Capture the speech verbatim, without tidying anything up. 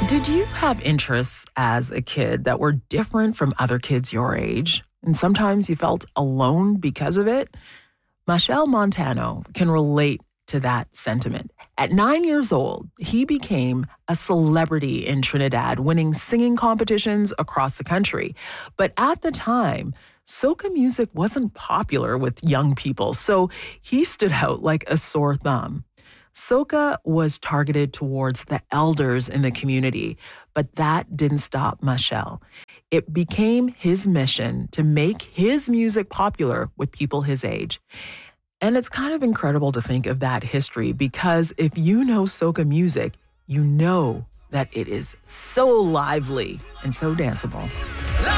Did you have interests as a kid that were different from other kids your age? And sometimes you felt alone because of it? Machel Montano can relate to that sentiment. At nine years old, he became a celebrity in Trinidad, winning singing competitions across the country. But at the time, soca music wasn't popular with young people, so he stood out like a sore thumb. Soca was targeted towards the elders in the community, but that didn't stop Machel. It became his mission to make his music popular with people his age. And it's kind of incredible to think of that history, because if you know soca music, you know that it is so lively and so danceable.